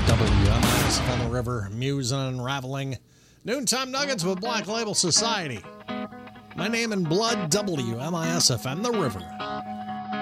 WMIS on the river, musing and unraveling. Noontime Nuggets with Black Label Society. My name in blood, WMIS FM, the river.